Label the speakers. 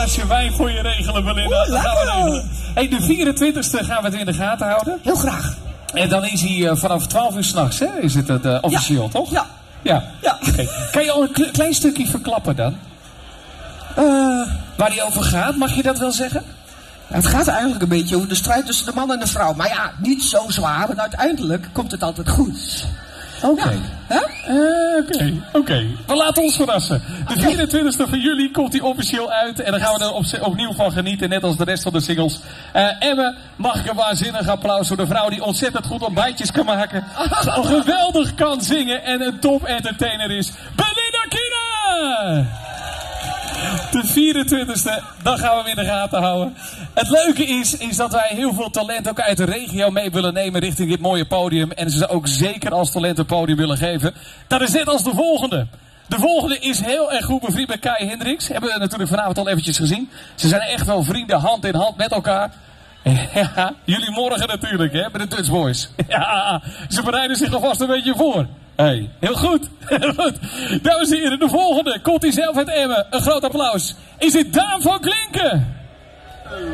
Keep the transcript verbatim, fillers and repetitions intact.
Speaker 1: Als je wijn voor je regelen, Belinda, dan gaan we regelen. Hey, de vierentwintigste gaan we het in de gaten houden.
Speaker 2: Heel graag.
Speaker 1: En dan is hij uh, vanaf twaalf uur s'nachts, hè? Is het uh, officieel,
Speaker 2: ja.
Speaker 1: toch?
Speaker 2: Ja.
Speaker 1: Ja.
Speaker 2: ja.
Speaker 1: Okay. Kan je al een klein stukje verklappen dan?
Speaker 2: Uh,
Speaker 1: Waar die over gaat, mag je dat wel zeggen?
Speaker 2: Ja, het gaat eigenlijk een beetje over de strijd tussen de man en de vrouw. Maar ja, niet zo zwaar, en uiteindelijk komt het altijd goed.
Speaker 1: Oké. Oké,
Speaker 2: ja.
Speaker 1: uh, oké. We laten ons verrassen. De vierentwintigste van juli komt hij officieel uit. En dan gaan we er op, opnieuw van genieten, net als de rest van de singles. Uh, Emme, mag ik een waanzinnig applaus voor de vrouw die ontzettend goed ontbijtjes kan maken. Geweldig kan zingen en een top entertainer is. Belinda Kina! De vierentwintigste, dan gaan we hem in de gaten houden. Het leuke is, is dat wij heel veel talent ook uit de regio mee willen nemen richting dit mooie podium. En ze ook zeker als talent een podium willen geven. Dat is net als de volgende. De volgende is heel erg goed bevriend met Kai Hendricks. Hebben we natuurlijk vanavond al eventjes gezien. Ze zijn echt wel vrienden, hand in hand met elkaar. Ja, jullie morgen natuurlijk, hè, met de Dutch Boys. Ja, ze bereiden zich alvast een beetje voor. Hey, heel goed. Heel goed. Dames en heren, de volgende komt hij zelf uit Emmen. Een groot applaus. Is het Daan van Klinken?